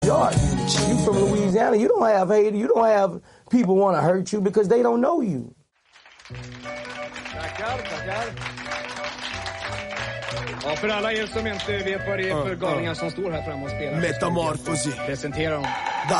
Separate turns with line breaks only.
backyard. You from Louisiana. You don't have hate. You don't have people want to hurt you because they don't know you.
Tackar. Ja, för alla er som inte vet vad det är för galningar som står här framme och spelar.
Metamorfosi.
Presentera dem.